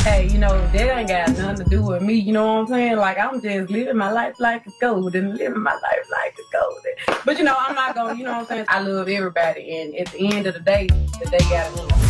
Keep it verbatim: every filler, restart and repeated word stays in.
hey, you know, that ain't got nothing to do with me, you know what I'm saying? Like, I'm just living my life like it's golden, living my life like it's golden. But, you know, I'm not gonna, you know what I'm saying? I love everybody, and at the end of the day, that they got me.